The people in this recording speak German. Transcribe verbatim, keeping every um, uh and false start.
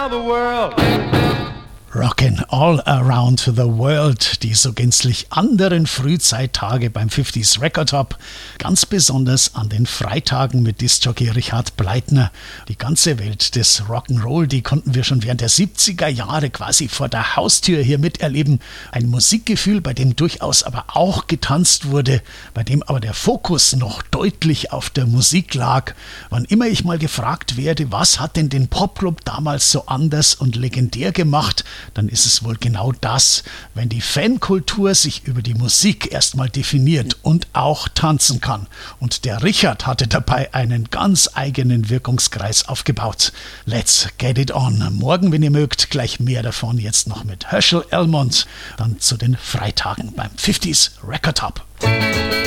around the world. Rockin' All Around the World, die so gänzlich anderen Frühzeittage beim fünfziger Record Hop, ganz besonders an den Freitagen mit Diskjockey Richard Bleitner. Die ganze Welt des Rock'n'Roll, die konnten wir schon während der siebziger Jahre quasi vor der Haustür hier miterleben. Ein Musikgefühl, bei dem durchaus aber auch getanzt wurde, bei dem aber der Fokus noch deutlich auf der Musik lag. Wann immer ich mal gefragt werde, was hat denn den Popclub damals so anders und legendär gemacht, dann ist es wohl genau das, wenn die Fankultur sich über die Musik erstmal definiert und auch tanzen kann. Und der Richard hatte dabei einen ganz eigenen Wirkungskreis aufgebaut. Let's get it on. Morgen, wenn ihr mögt, gleich mehr davon, jetzt noch mit Herschel Elmond, dann zu den Freitagen beim fünfziger Record Hop.